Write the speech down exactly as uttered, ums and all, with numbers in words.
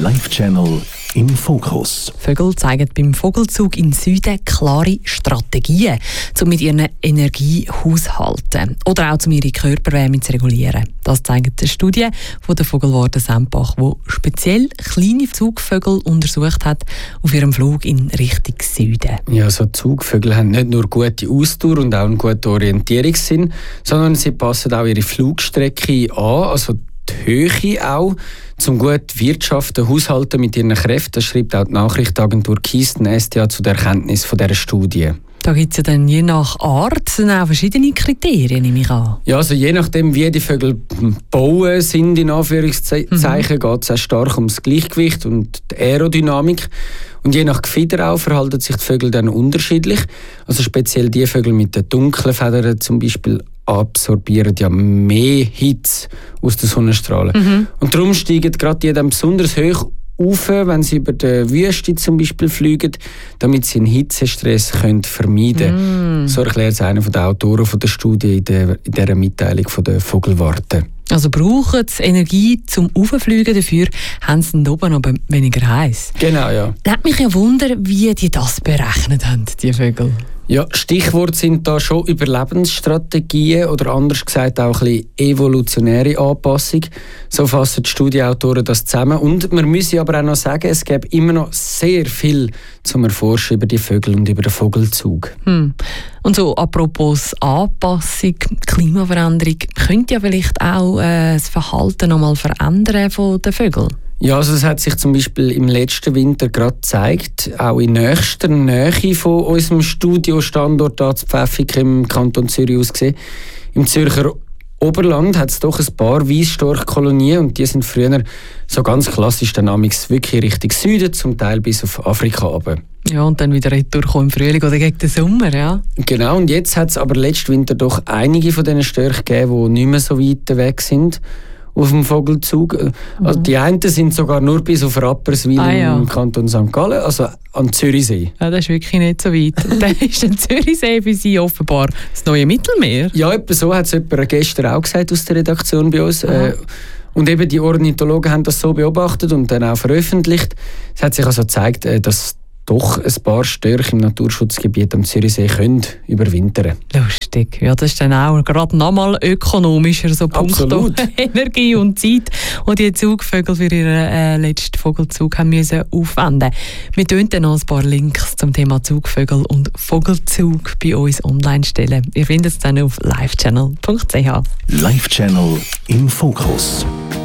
Live-Channel im Fokus. Vögel zeigen beim Vogelzug in Süden klare Strategien, um mit ihren Energie haushalten oder auch um ihre Körperwärme zu regulieren. Das zeigt eine Studie von der Vogelwarte Sempach, die speziell kleine Zugvögel untersucht hat auf ihrem Flug in Richtung Süden. Ja, so Zugvögel haben nicht nur gute Ausdauer und auch einen guten Orientierungssinn, sondern sie passen auch ihre Flugstrecke an, also die Höhe auch, zum gut wirtschaften, haushalten mit ihren Kräften. Das schreibt auch die Nachrichtenagentur Keystone S T A zu der Erkenntnis von dieser Studie. Da gibt es ja dann je nach Art auch verschiedene Kriterien, nehme ich an. Ja, also je nachdem, wie die Vögel bauen sind, in Anführungszeichen, mhm. geht es auch stark ums Gleichgewicht und die Aerodynamik. Und je nach Gefieder auch verhalten sich die Vögel dann unterschiedlich. Also speziell die Vögel mit den dunklen Federn zum Beispiel absorbieren ja mehr Hitze aus den Sonnenstrahlen. Mhm. Und darum steigen gerade die dann besonders hoch auf, wenn sie über die Wüste zum Beispiel fliegen, damit sie einen Hitzestress können vermeiden können. Mm. So erklärt es einer der Autoren von der Studie in, der, in dieser Mitteilung von der Vogelwarte. Also brauchen sie Energie zum Auffliegen, dafür haben sie oben aber weniger heiß. Genau, ja. Lässt mich ja wundern, wie die das berechnet haben, die Vögel. Ja, Stichwort sind da schon Überlebensstrategien oder anders gesagt auch ein bisschen evolutionäre Anpassung. So fassen die Studienautoren das zusammen. Und man muss aber auch noch sagen, es gäbe immer noch sehr viel zum Erforschen über die Vögel und über den Vogelzug. Hm. Und so apropos Anpassung, Klimaveränderung, könnte ja vielleicht auch äh, das Verhalten noch mal verändern von den Vögeln. Ja, also das hat sich zum Beispiel im letzten Winter gerade gezeigt, auch in nächster Nähe von unserem Studiostandort da zu Pfäffiken im Kanton Zürich aus gesehen. Im Zürcher Oberland hat es doch ein paar Weissstorchkolonien und die sind früher so ganz klassisch dann wirklich Richtung Süden, zum Teil bis auf Afrika runter. Ja, und dann wieder retour im Frühling oder gegen den Sommer, ja. Genau, und jetzt hat es aber letzten Winter doch einige von diesen Störchen gegeben, die nicht mehr so weit weg sind auf dem Vogelzug. Also die einen sind sogar nur bis auf Rapperswil ah, ja. im Kanton Sankt Gallen, also am Zürichsee. Ja, das ist wirklich nicht so weit. Dann ist der Zürichsee für Sie offenbar das neue Mittelmeer. Ja, etwa so hat es jemand gestern auch gesagt aus der Redaktion bei uns. Äh, und eben die Ornithologen haben das so beobachtet und dann auch veröffentlicht. Es hat sich also gezeigt, dass doch ein paar Störche im Naturschutzgebiet am Zürichsee können überwintern. Lustig. Ja, das ist dann auch gerade nochmal ökonomischer, so punkto Energie und Zeit, die die Zugvögel für ihren äh, letzten Vogelzug haben müssen aufwenden. Wir tun dann noch ein paar Links zum Thema Zugvögel und Vogelzug bei uns online stellen. Ihr findet es dann auf live channel punkt c h. Live-Channel im Fokus.